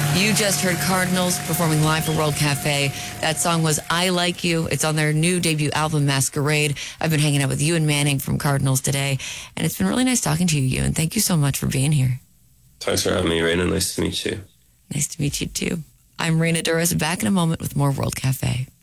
You just heard Cardinals performing live for World Cafe. That song was I Like You. It's on their new debut album, Masquerade. I've been hanging out with Ewan Manning from Cardinals today, and it's been really nice talking to you, Ewan. Thank you so much for being here. Thanks for having me, Raina. Nice to meet you. Nice to meet you, too. I'm Raina Douris, back in a moment with more World Cafe.